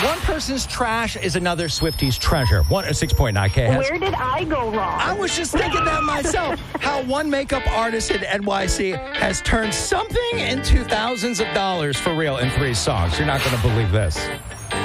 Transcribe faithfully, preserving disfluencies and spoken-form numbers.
One person's trash is another Swifty's treasure. One six point nine K. Where did I go wrong? I was just thinking that myself. How one makeup artist in N Y C has turned something into thousands of dollars for real in three songs. You're not going to believe this.